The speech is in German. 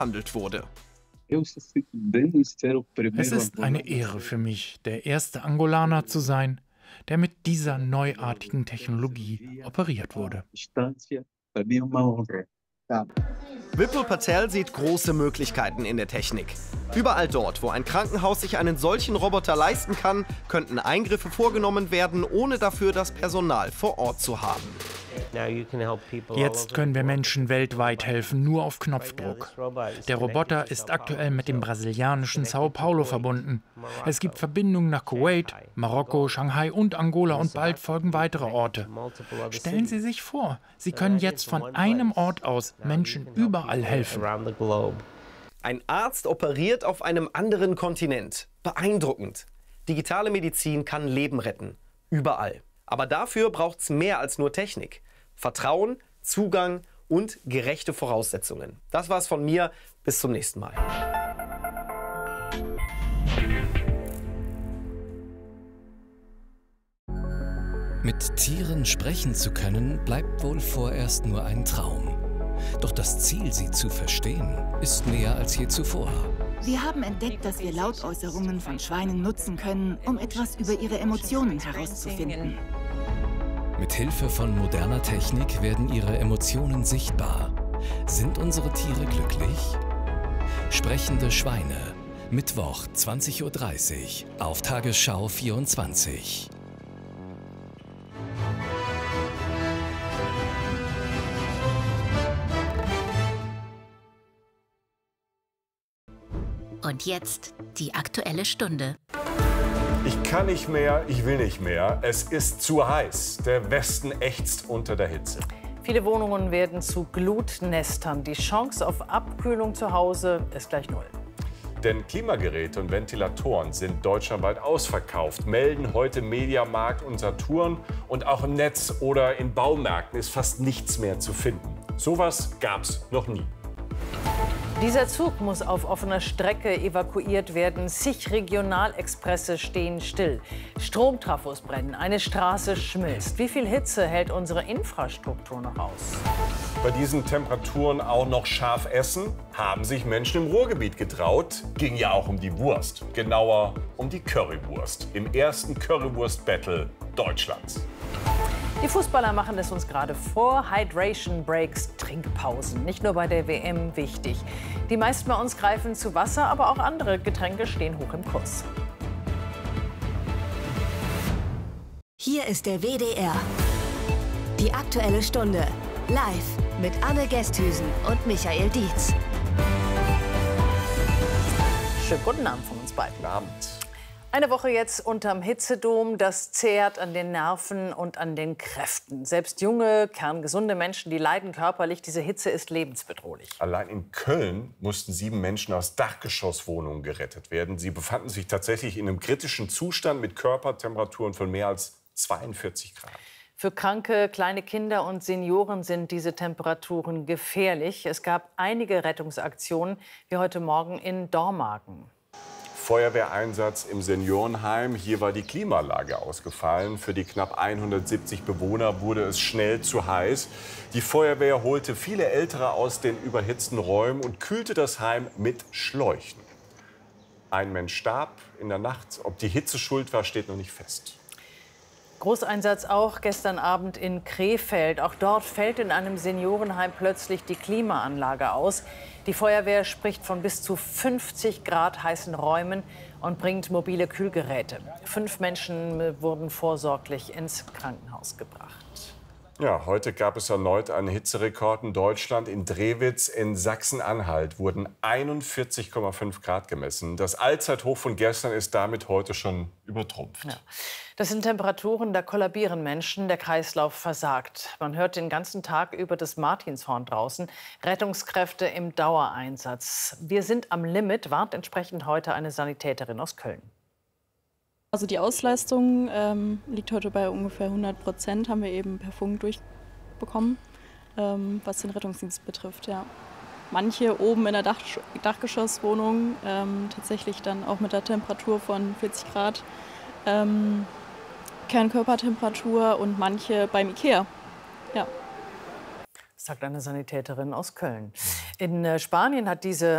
behandelt wurde. Es ist eine Ehre für mich, der erste Angolaner zu sein, der mit dieser neuartigen Technologie operiert wurde. Vipul Patel sieht große Möglichkeiten in der Technik. Überall dort, wo ein Krankenhaus sich einen solchen Roboter leisten kann, könnten Eingriffe vorgenommen werden, ohne dafür das Personal vor Ort zu haben. Jetzt können wir Menschen weltweit helfen, nur auf Knopfdruck. Der Roboter ist aktuell mit dem brasilianischen Sao Paulo verbunden. Es gibt Verbindungen nach Kuwait, Marokko, Shanghai und Angola und bald folgen weitere Orte. Stellen Sie sich vor, Sie können jetzt von einem Ort aus Menschen überall helfen. Ein Arzt operiert auf einem anderen Kontinent. Beeindruckend. Digitale Medizin kann Leben retten. Überall. Aber dafür braucht es mehr als nur Technik. Vertrauen, Zugang und gerechte Voraussetzungen. Das war's von mir. Bis zum nächsten Mal. Mit Tieren sprechen zu können, bleibt wohl vorerst nur ein Traum. Doch das Ziel, sie zu verstehen, ist näher als je zuvor. Wir haben entdeckt, dass wir Lautäußerungen von Schweinen nutzen können, um etwas über ihre Emotionen herauszufinden. Mit Hilfe von moderner Technik werden ihre Emotionen sichtbar. Sind unsere Tiere glücklich? Sprechende Schweine. Mittwoch, 20:30 Uhr auf Tagesschau 24. Und jetzt die Aktuelle Stunde. Ich kann nicht mehr, ich will nicht mehr. Es ist zu heiß. Der Westen ächzt unter der Hitze. Viele Wohnungen werden zu Glutnestern. Die Chance auf Abkühlung zu Hause ist gleich null. Denn Klimageräte und Ventilatoren sind deutschlandweit ausverkauft, melden heute Mediamarkt und Saturn. Und auch im Netz oder in Baumärkten ist fast nichts mehr zu finden. Sowas gab's noch nie. Dieser Zug muss auf offener Strecke evakuiert werden. Zig Regionalexpresse stehen still. Stromtrafos brennen, eine Straße schmilzt. Wie viel Hitze hält unsere Infrastruktur noch aus? Bei diesen Temperaturen auch noch scharf essen, haben sich Menschen im Ruhrgebiet getraut. Ging ja auch um die Wurst, genauer um die Currywurst. Im ersten Currywurst-Battle Deutschlands. Die Fußballer machen es uns gerade vor. Hydration Breaks, Trinkpausen. Nicht nur bei der WM wichtig. Die meisten bei uns greifen zu Wasser, aber auch andere Getränke stehen hoch im Kurs. Hier ist der WDR. Die Aktuelle Stunde. Live mit Anne Gesthüsen und Michael Dietz. Schönen guten Abend von uns beiden. Guten Abend. Eine Woche jetzt unterm Hitzedom, das zehrt an den Nerven und an den Kräften. Selbst junge, kerngesunde Menschen, die leiden körperlich. Diese Hitze ist lebensbedrohlich. Allein in Köln mussten 7 Menschen aus Dachgeschosswohnungen gerettet werden. Sie befanden sich tatsächlich in einem kritischen Zustand mit Körpertemperaturen von mehr als 42 Grad. Für kranke, kleine Kinder und Senioren sind diese Temperaturen gefährlich. Es gab einige Rettungsaktionen, wie heute Morgen in Dormagen. Feuerwehreinsatz im Seniorenheim. Hier war die Klimaanlage ausgefallen. Für die knapp 170 Bewohner wurde es schnell zu heiß. Die Feuerwehr holte viele Ältere aus den überhitzten Räumen und kühlte das Heim mit Schläuchen. Ein Mensch starb in der Nacht. Ob die Hitze schuld war, steht noch nicht fest. Großeinsatz auch gestern Abend in Krefeld. Auch dort fällt in einem Seniorenheim plötzlich die Klimaanlage aus. Die Feuerwehr spricht von bis zu 50 Grad heißen Räumen und bringt mobile Kühlgeräte. 5 Menschen wurden vorsorglich ins Krankenhaus gebracht. Ja, heute gab es erneut einen Hitzerekord in Deutschland. In Drewitz in Sachsen-Anhalt wurden 41,5 Grad gemessen. Das Allzeithoch von gestern ist damit heute schon übertrumpft. Ja. Das sind Temperaturen, da kollabieren Menschen, der Kreislauf versagt. Man hört den ganzen Tag über das Martinshorn draußen. Rettungskräfte im Dauereinsatz. Wir sind am Limit, warnt entsprechend heute eine Sanitäterin aus Köln. Also die Auslastung liegt heute bei ungefähr 100%, haben wir eben per Funk durchbekommen, was den Rettungsdienst betrifft. Ja. Manche oben in der Dachgeschosswohnung tatsächlich dann auch mit der Temperatur von 40 Grad Kernkörpertemperatur und manche beim Ikea. Ja. Sagt eine Sanitäterin aus Köln. In Spanien hat diese